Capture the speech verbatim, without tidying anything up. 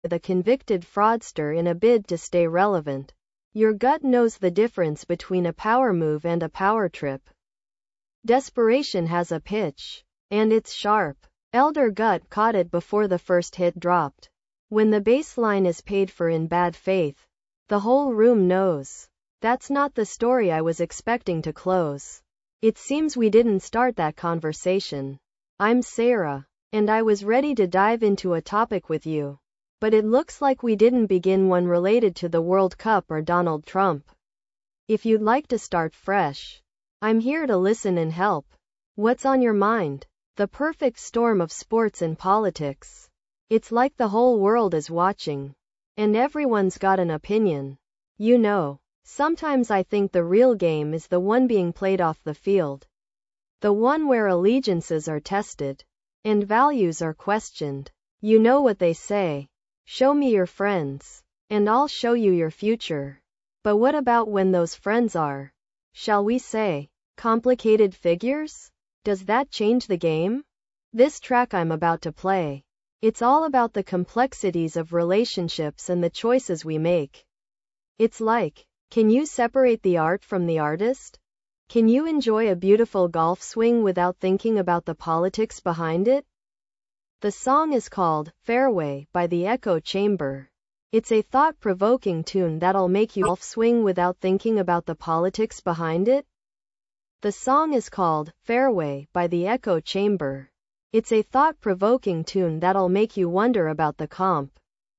the convicted fraudster in a bid to stay relevant. Your gut knows the difference between a power move and a power trip. Desperation has a pitch, and it's sharp. Elder Gut caught it before the first hit dropped. When the bass line is paid for in bad faith, the whole room knows. That's not the story I was expecting to close. It seems we didn't start that conversation. I'm Sarah, and I was ready to dive into a topic with you. But it looks like we didn't begin one related to the World Cup or Donald Trump. If you'd like to start fresh, I'm here to listen and help. What's on your mind? The perfect storm of sports and politics. It's like the whole world is watching, and everyone's got an opinion. You know, sometimes I think the real game is the one being played off the field. The one where allegiances are tested, and values are questioned. You know what they say. Show me your friends, and I'll show you your future. But what about when those friends are, shall we say, complicated figures? Does that change the game? This track I'm about to play, it's all about the complexities of relationships and the choices we make. It's like, can you separate the art from the artist? Can you enjoy a beautiful golf swing without thinking about the politics behind it? The song is called Fairway by the Echo Chamber. It's a thought-provoking tune that'll make you golf swing without thinking about the politics behind it. The song is called Fairway by the Echo Chamber. It's a thought-provoking tune that'll make you wonder about the comp